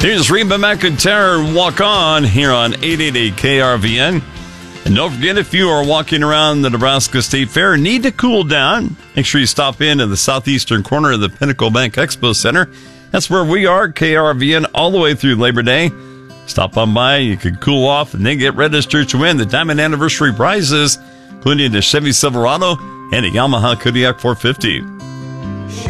Here's Reba McEntire and Walk On here on 888 KRVN. And don't forget, if you are walking around the Nebraska State Fair and need to cool down, make sure you stop in the southeastern corner of the Pinnacle Bank Expo Center. That's where we are, KRVN, all the way through Labor Day. Stop on by, you can cool off, and then get registered to win the Diamond Anniversary prizes, including a Chevy Silverado and a Yamaha Kodiak 450.